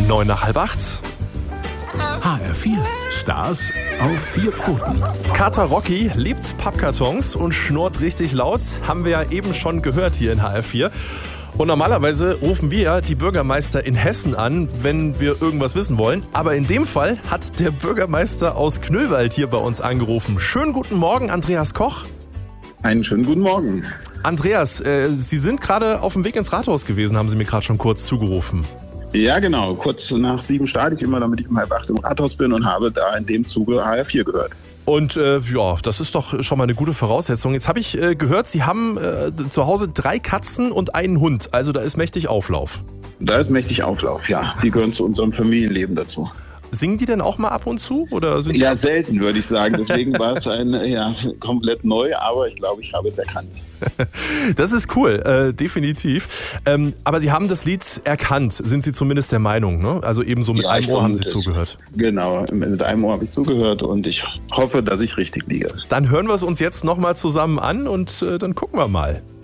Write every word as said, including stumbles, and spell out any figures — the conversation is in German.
Neun nach halb acht. H R vier. Stars auf vier Pfoten. Kater Rocky liebt Pappkartons und schnurrt richtig laut. Haben wir ja eben schon gehört hier in H R vier. Und normalerweise rufen wir die Bürgermeister in Hessen an, wenn wir irgendwas wissen wollen. Aber in dem Fall hat der Bürgermeister aus Knüllwald hier bei uns angerufen. Schönen guten Morgen, Andreas Koch. Einen schönen guten Morgen. Andreas, äh, Sie sind gerade auf dem Weg ins Rathaus gewesen, haben Sie mir gerade schon kurz zugerufen. Ja, genau. Kurz nach sieben starte ich immer, damit ich um halb acht im Rathaus bin und habe da in dem Zuge H R vier gehört. Und äh, ja, das ist doch schon mal eine gute Voraussetzung. Jetzt habe ich äh, gehört, Sie haben äh, zu Hause drei Katzen und einen Hund. Also da ist mächtig Auflauf. Da ist mächtig Auflauf, ja. Die gehören zu unserem Familienleben dazu. Singen die denn auch mal ab und zu? Oder sind ja, selten, würde ich sagen. Deswegen war es ein ja, komplett neu, aber ich glaube, ich habe es erkannt. Das ist cool, äh, definitiv. Ähm, aber Sie haben das Lied erkannt, sind Sie zumindest der Meinung, ne? Also eben so mit ja, einem Ohr haben Sie zugehört. Genau, mit einem Ohr habe ich zugehört und ich hoffe, dass ich richtig liege. Dann hören wir es uns jetzt nochmal zusammen an und äh, dann gucken wir mal.